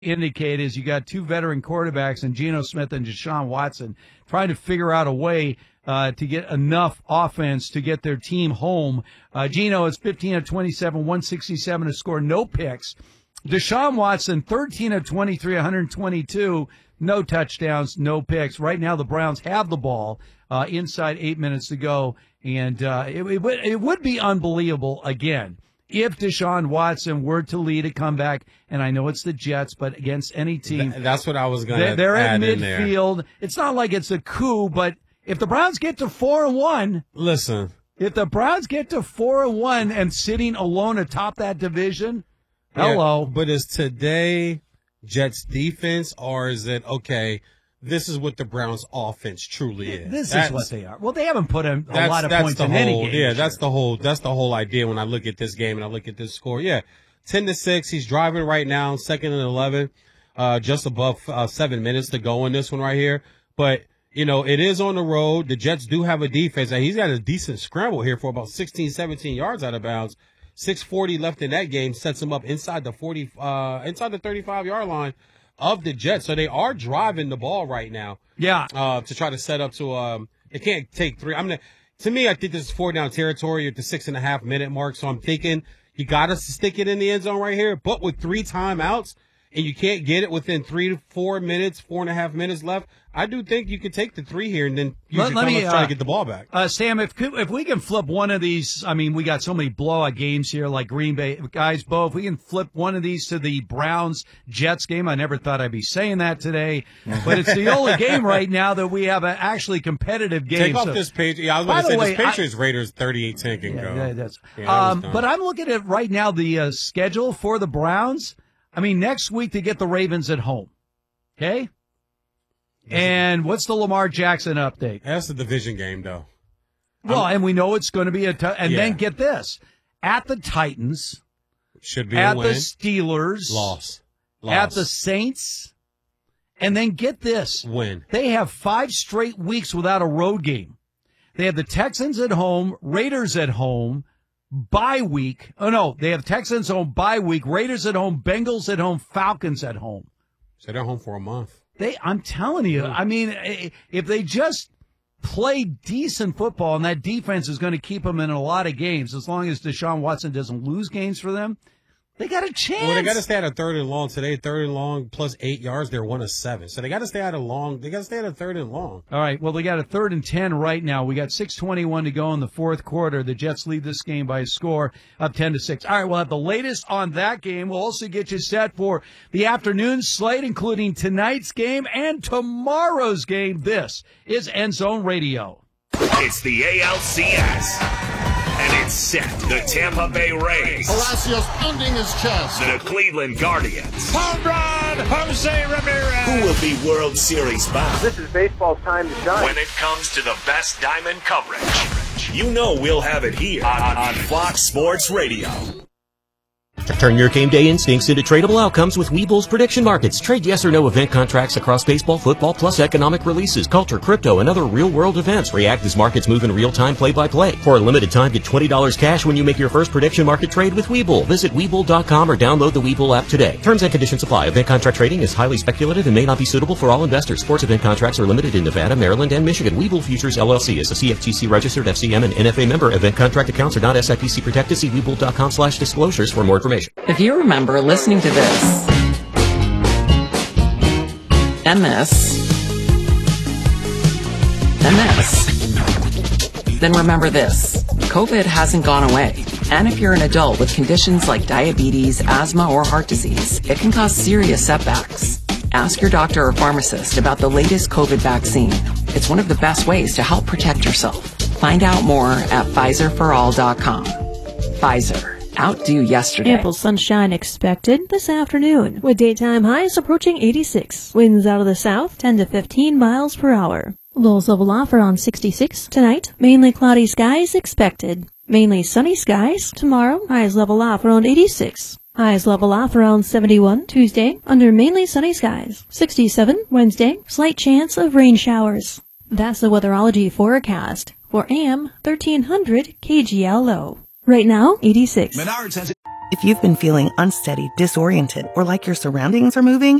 indicate is you got two veteran quarterbacks in Geno Smith and Deshaun Watson trying to figure out a way to get enough offense to get their team home. Geno is 15 of 27, 167 to score, no picks. Deshaun Watson, 13 of 23, 122, no touchdowns, no picks. Right now the Browns have the ball inside 8 minutes to go, and it would be unbelievable again if Deshaun Watson were to lead a comeback, and I know it's the Jets, but against any team. That's what I was going to add. They're at in midfield. There. It's not like it's a coup, but if the Browns get to 4-1, listen. If the Browns get to 4-1 and sitting alone atop that division, hello. Yeah, but is today Jets defense, or is it okay? This is what the Browns offense truly is. This is what they are. Well, they haven't put in a lot of points in any game. Yeah, that's the whole idea when I look at this game and I look at this score. Yeah, 10-6. He's driving right now, 2nd and 11, just above 7 minutes to go in this one right here. But you know, it is on the road. The Jets do have a defense, and he's got a decent scramble here for about 16, 17 yards out of bounds. 6:40 left in that game sets him up inside the 35-yard line of the Jets. So they are driving the ball right now. Yeah. To try to set up to, they can't take three. To me, I think this is 4-down territory at the 6.5 minute mark. So I'm thinking you got to stick it in the end zone right here. But with 3 timeouts and you can't get it within 3 to 4 minutes, 4.5 minutes left, I do think you could take the 3 here and then use your time try to get the ball back. Sam, if we can flip one of these, I mean, we got so many blowout games here like Green Bay. Guys, Bo, if we can flip one of these to the Browns-Jets game, I never thought I'd be saying that today, but it's the only game right now that we have an actually competitive game. Take off this page. Yeah, I was going to say this Patriots-Raiders 38-10 can go. But I'm looking at right now the schedule for the Browns. I mean, next week they get the Ravens at home. Okay? And what's the Lamar Jackson update? That's a division game, though. Well, and we know it's going to be then get this. At the Titans. Should be at a win. the Steelers. Loss. At the Saints. And then get this. Win. They have 5 straight weeks without a road game. They have the Texans at home, Raiders at home, bye week. Oh, no. They have Texans home, bye week, Raiders at home, Bengals at home, Falcons at home. So they're home for a month. I'm telling you, I mean, if they just play decent football, and that defense is going to keep them in a lot of games, as long as Deshaun Watson doesn't lose games for them, they got a chance. Well, they got to stay at a 3rd and long today. 3rd and long plus 8 yards. They're 1 of 7. So they got to stay at a long. They got to stay at a 3rd and long. All right. Well, they got a 3rd and 10 right now. We got 6:21 to go in the 4th quarter. The Jets lead this game by a score of 10-6. All right. We'll have the latest on that game. We'll also get you set for the afternoon slate, including tonight's game and tomorrow's game. This is End Zone Radio. It's the ALCS. And it's set. The Tampa Bay Rays. Palacios pounding his chest. The Cleveland Guardians. Home run, Jose Ramirez. Who will be World Series bound? This is baseball's time to shine. When it comes to the best diamond coverage, you know we'll have it here on Fox Sports Radio. Turn your game day instincts into tradable outcomes with Webull's prediction markets. Trade yes or no event contracts across baseball, football, plus economic releases, culture, crypto, and other real-world events. React as markets move in real time, play-by-play. For a limited time, get $20 cash when you make your first prediction market trade with Webull. Visit Webull.com or download the Webull app today. Terms and conditions apply. Event contract trading is highly speculative and may not be suitable for all investors. Sports event contracts are limited in Nevada, Maryland, and Michigan. Webull Futures LLC is a CFTC-registered FCM and NFA member. Event contract accounts are not SIPC protected. See Webull.com/disclosures for more information. If you remember listening to this, MS, then remember this. COVID hasn't gone away. And if you're an adult with conditions like diabetes, asthma, or heart disease, it can cause serious setbacks. Ask your doctor or pharmacist about the latest COVID vaccine. It's one of the best ways to help protect yourself. Find out more at PfizerForAll.com. Pfizer. Outdo yesterday. Ample sunshine expected this afternoon, with daytime highs approaching 86. Winds out of the south, 10 to 15 miles per hour. Lows level off around 66. Tonight, mainly cloudy skies expected. Mainly sunny skies. Tomorrow, highs level off around 86. Highs level off around 71. Tuesday, under mainly sunny skies. 67. Wednesday, slight chance of rain showers. That's the weatherology forecast for AM 1300 KGLO. Right now, 86. Menards has If you've been feeling unsteady, disoriented, or like your surroundings are moving,